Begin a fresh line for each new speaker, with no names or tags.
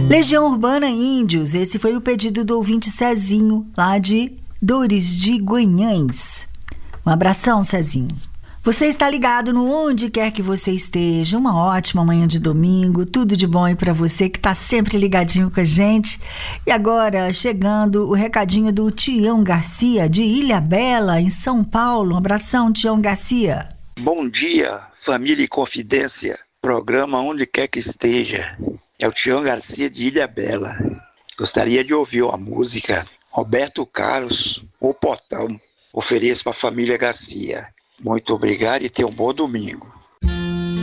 Legião Urbana Índios, esse foi o pedido do ouvinte Cezinho, lá de Dores de Guanhães. Um abração, Cezinho. Você está ligado no onde quer que você esteja. Uma ótima manhã de domingo, tudo de bom aí para você que está sempre ligadinho com a gente. E agora, chegando o recadinho do Tião Garcia, de Ilhabela, em São Paulo. Um abração, Tião Garcia.
Bom dia, família e confidência. Programa onde quer que esteja. É o Tião Garcia de Ilhabela. Gostaria de ouvir a música Roberto Carlos, O Portão. Ofereço para a família Garcia. Muito obrigado e tenha um bom domingo.